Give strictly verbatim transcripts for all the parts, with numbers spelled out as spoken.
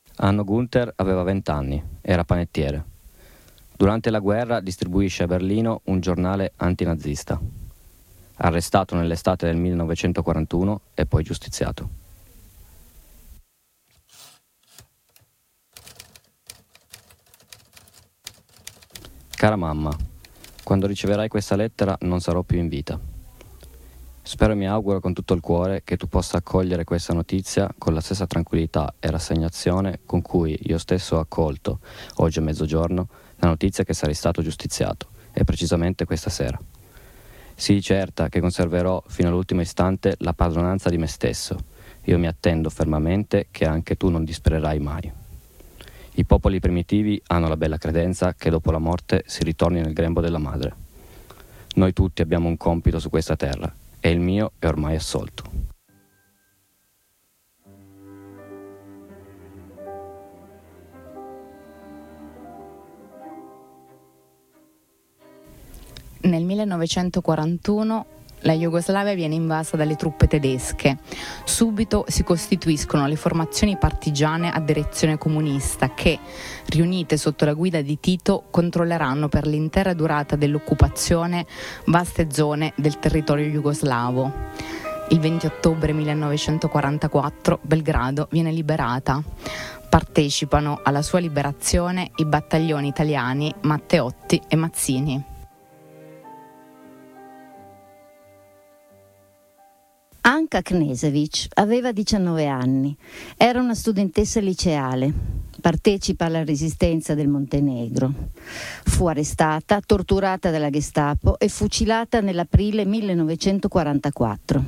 Anno Gunther aveva vent'anni, era panettiere. Durante la guerra distribuisce a Berlino un giornale antinazista. Arrestato nell'estate del millenovecentoquarantuno e poi giustiziato. Cara mamma, quando riceverai questa lettera non sarò più in vita. Spero e mi auguro con tutto il cuore che tu possa accogliere questa notizia con la stessa tranquillità e rassegnazione con cui io stesso ho accolto, oggi a mezzogiorno, la notizia che sarai stato giustiziato, e precisamente questa sera. Sii certa che conserverò fino all'ultimo istante la padronanza di me stesso. Io mi attendo fermamente che anche tu non dispererai mai. I popoli primitivi hanno la bella credenza che dopo la morte si ritorni nel grembo della madre. Noi tutti abbiamo un compito su questa terra, e il mio è ormai assolto. Nel millenovecentoquarantuno la Jugoslavia viene invasa dalle truppe tedesche. Subito si costituiscono le formazioni partigiane a direzione comunista che, riunite sotto la guida di Tito, controlleranno per l'intera durata dell'occupazione vaste zone del territorio jugoslavo. Il venti ottobre millenovecentoquarantaquattro Belgrado viene liberata. Partecipano alla sua liberazione i battaglioni italiani Matteotti e Mazzini. Anka Knežević aveva diciannove anni, era una studentessa liceale, partecipa alla resistenza del Montenegro. Fu arrestata, torturata dalla Gestapo e fucilata nell'aprile millenovecentoquarantaquattro.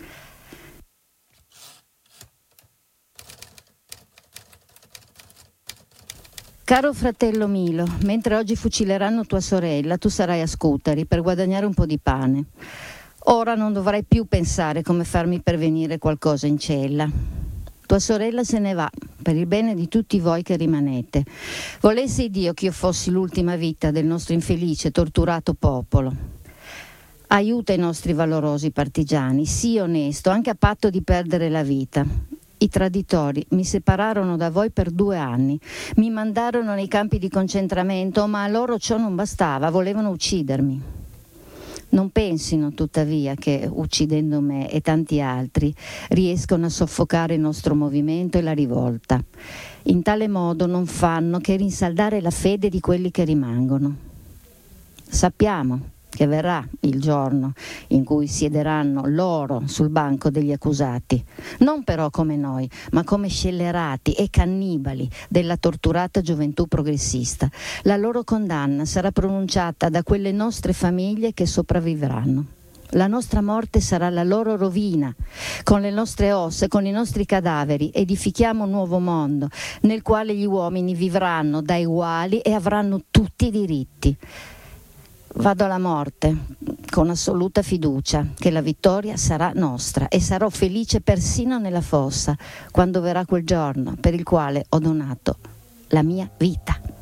Caro fratello Milo, mentre oggi fucileranno tua sorella, tu sarai a Scutari per guadagnare un po' di pane. Ora non dovrai più pensare come farmi pervenire qualcosa in cella. Tua sorella se ne va, per il bene di tutti voi che rimanete. Volesse Dio che io fossi l'ultima vita del nostro infelice, torturato popolo. Aiuta i nostri valorosi partigiani, sii onesto, anche a patto di perdere la vita. I traditori mi separarono da voi per due anni, mi mandarono nei campi di concentramento, ma a loro ciò non bastava, volevano uccidermi. Non pensino tuttavia che, uccidendo me e tanti altri, riescono a soffocare il nostro movimento e la rivolta. In tale modo non fanno che rinsaldare la fede di quelli che rimangono. Sappiamo che verrà il giorno in cui siederanno loro sul banco degli accusati, non però come noi, ma come scellerati e cannibali della torturata gioventù progressista. La loro condanna sarà pronunciata da quelle nostre famiglie che sopravvivranno. La nostra morte sarà la loro rovina. Con le nostre ossa, con i nostri cadaveri, edifichiamo un nuovo mondo nel quale gli uomini vivranno da uguali e avranno tutti i diritti. Vado alla morte con assoluta fiducia che la vittoria sarà nostra e sarò felice persino nella fossa quando verrà quel giorno per il quale ho donato la mia vita.